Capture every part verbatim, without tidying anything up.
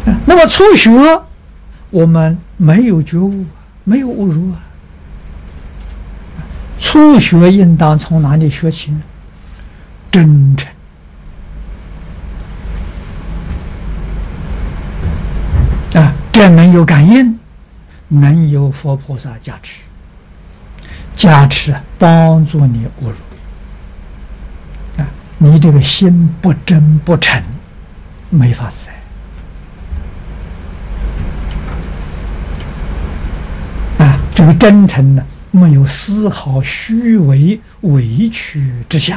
那么初学，我们没有觉悟，没有悟入啊。初学应当从哪里学起呢？真诚啊，这能有感应，能有佛菩萨加持，加持帮助你悟入啊。你这个心不真不诚，没法子啊。这个真诚呢，没有丝毫虚伪委屈之相。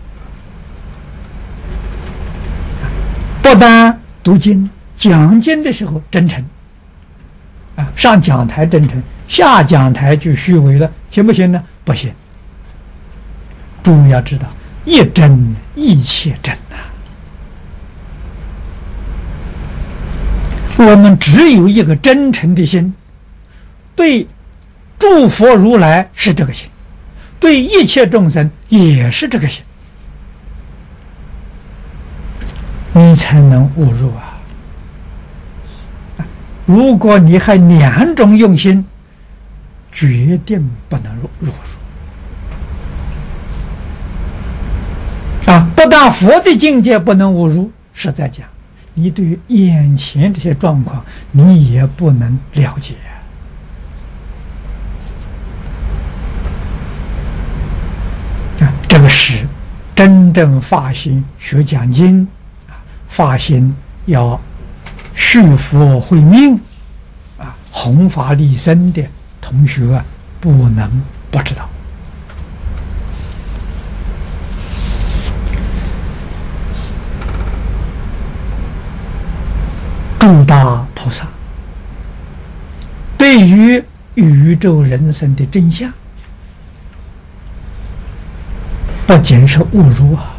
不但读经讲经的时候真诚啊，上讲台真诚，下讲台就虚伪了，行不行呢？不行。诸位要知道，一真一切真呐、啊。我们只有一个真诚的心，对诸佛如来是这个心，对一切众生也是这个心，你才能悟入啊。如果你还两种用心，决定不能入入入啊！不但佛的境界不能悟入，实在讲，你对于眼前这些状况，你也不能了解。啊，这个是真正发心学讲经，发心要续佛慧命啊，弘法利生的同学啊，不能不知道。诸大菩萨对于宇宙人生的真相，不仅是悟入啊，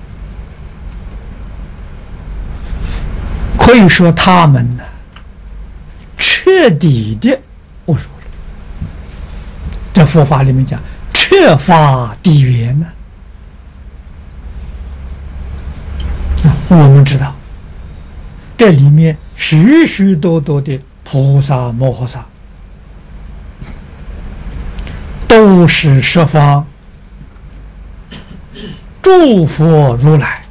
可以说他们呢，彻底的悟入了。这佛法里面讲彻法地缘呢，啊，我们知道这里面许许多多的菩萨摩诃萨，都是十方诸佛如来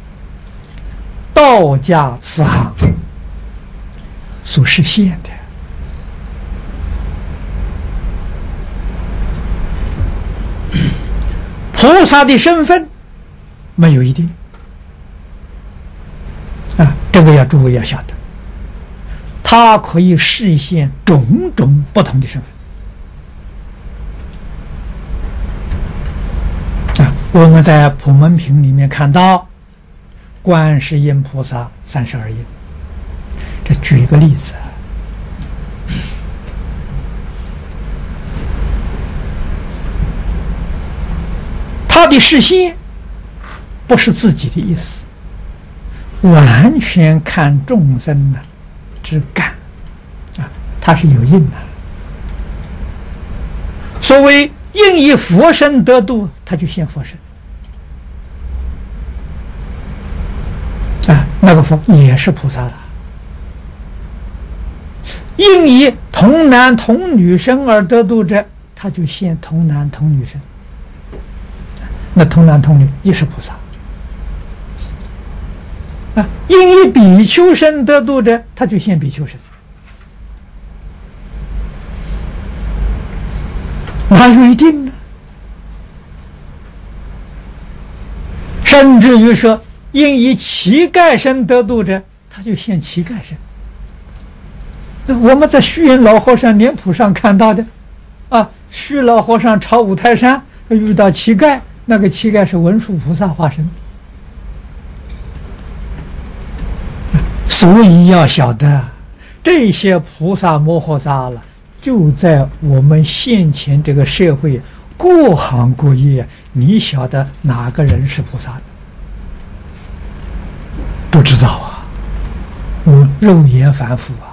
道家慈航所实现的。菩萨的身份没有一定啊，这个要诸位要晓得，他可以实现种种不同的身份啊。我们在普门品里面看到观世音菩萨三十二应，这举一个例子，他的示现不是自己的意思，完全看众生的之感啊，他是有应的。所谓应以佛身得度，他就现佛身啊，那个佛也是菩萨了。应以童男童女身而得度者，他就现童男童女身。那童男童女也是菩萨啊。应以比丘身得度者，他就现比丘身。哪有一定呢？甚至于说，应以乞丐身得度者，他就现乞丐身。我们在虚云老和尚脸谱上看到的啊，虚老和尚朝五台山遇到乞丐，那个乞丐是文殊菩萨化身。所以要晓得，这些菩萨摩诃萨了，就在我们现前这个社会各行各业，你晓得哪个人是菩萨的？不知道啊，我肉眼凡夫啊。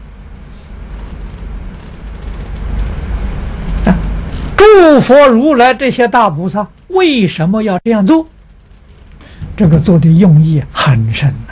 诸佛如来这些大菩萨为什么要这样做？这个做的用意很深呐、